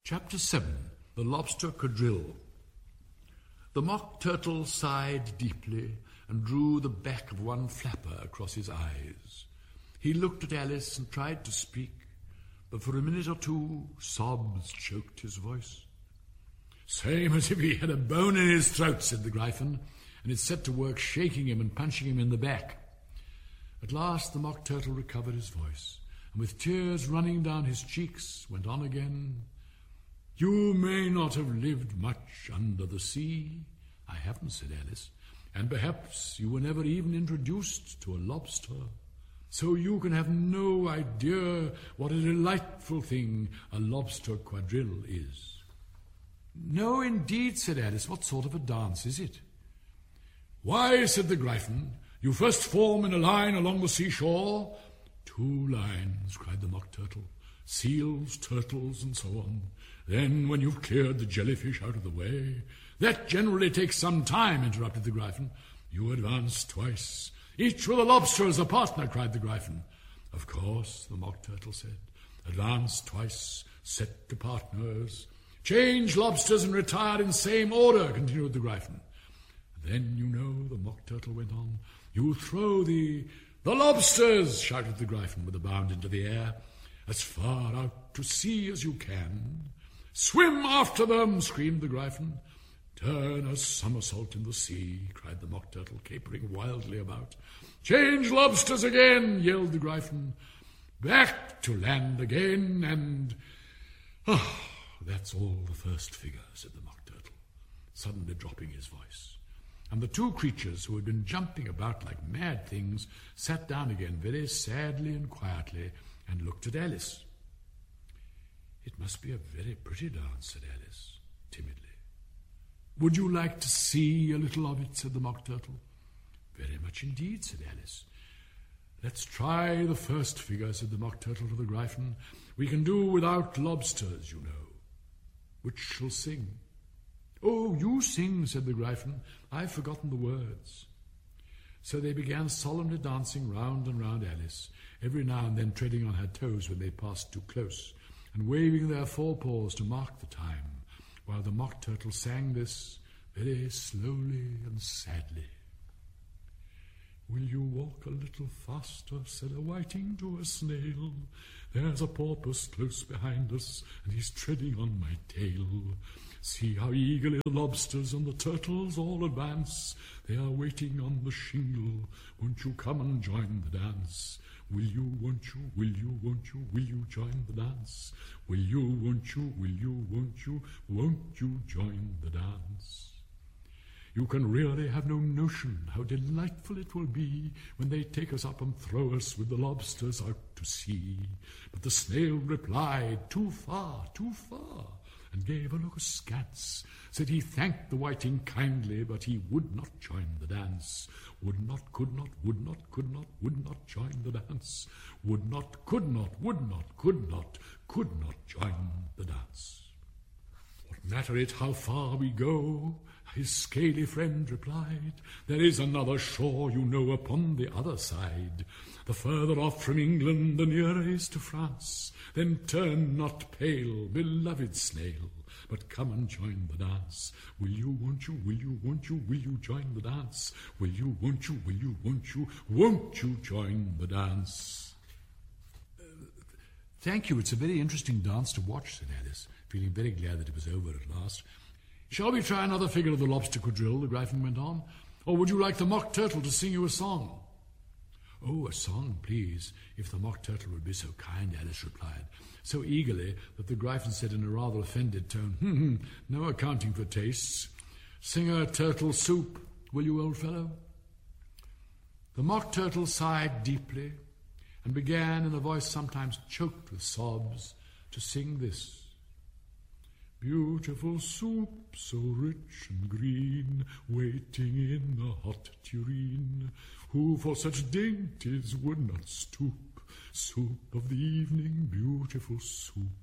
Chapter 7. The Lobster Quadrille. The Mock Turtle sighed deeply and drew the back of one flapper across his eyes. He looked at Alice and tried to speak, but for a minute or two sobs choked his voice. "Same as if he had a bone in his throat," said the Gryphon, and it set to work shaking him and punching him in the back. At last the Mock Turtle recovered his voice, and with tears running down his cheeks went on again. "You may not have lived much under the sea." "I haven't," said Alice, "and perhaps you were never even introduced to a lobster. So you can have no idea what a delightful thing a lobster quadrille is." "No, indeed," said Alice. "What sort of a dance is it?" "Why," said the Gryphon, "you first form in a line along the seashore." "2 lines," cried the Mock Turtle. "Seals, turtles, and so on. Then, when you've cleared the jellyfish out of the way—" "That generally takes some time," interrupted the Gryphon. "You advance twice, each with a lobster as a partner," cried the Gryphon. "Of course," the Mock Turtle said. "Advance twice, set to partners. Change lobsters and retire in same order," continued the Gryphon. "Then, you know," the Mock Turtle went on, "you throw the lobsters," shouted the Gryphon with a bound into the air, "as far out to sea as you can." "Swim after them," screamed the Gryphon. "Turn a somersault in the sea," cried the Mock Turtle, capering wildly about. "Change lobsters again," yelled the Gryphon. "Back to land again, and—" "That's all the first figure," said the Mock Turtle, suddenly dropping his voice. And the 2 creatures, who had been jumping about like mad things, sat down again very sadly and quietly and looked at Alice. "It must be a very pretty dance," said Alice, timidly. "Would you like to see a little of it?" said the Mock Turtle. "Very much indeed," said Alice. "Let's try the first figure," said the Mock Turtle to the Gryphon. "We can do without lobsters, you know. Which shall sing?" "Oh, you sing," said the Gryphon. "I've forgotten the words." So they began solemnly dancing round and round Alice, every now and then treading on her toes when they passed too close, and waving their forepaws to mark the time, while the Mock Turtle sang this very slowly and sadly. "Will you walk a little faster?" said a whiting to a snail. "There's a porpoise close behind us, and he's treading on my tail. See how eagerly the lobsters and the turtles all advance. They are waiting on the shingle. Won't you come and join the dance? Will you, won't you, will you, won't you, will you join the dance? Will you, won't you, will you, won't you join the dance?" You can really have no notion how delightful it will be when they take us up and throw us with the lobsters out to sea. But the snail replied, "Too far, too far," and gave a look askance. Said he thanked the whiting kindly, but he would not join the dance. Would not, could not, would not, could not, would not join the dance. Would not, could not, would not, could not join the dance. "What matter it how far we go?" his scaly friend replied. "There is another shore, you know, upon the other side. The further off from England, the nearer is to France. Then turn not pale, beloved snail, but come and join the dance. Will you, won't you, will you, won't you, will you join the dance? Will you, won't you, will you, won't you join the dance?" "Thank you, it's a very interesting dance to watch," said Alice, feeling very glad that it was over at last. "Shall we try another figure of the lobster quadrille?" the Gryphon went on. "Or would you like the Mock Turtle to sing you a song?" "Oh, a song, please, if the Mock Turtle would be so kind," Alice replied, so eagerly that the Gryphon said in a rather offended tone, "No accounting for tastes. Sing a turtle soup, will you, old fellow?" The Mock Turtle sighed deeply and began, in a voice sometimes choked with sobs, to sing this. "Beautiful soup, so rich and green, waiting in the hot tureen. Who for such dainties would not stoop? Soup of the evening, beautiful soup.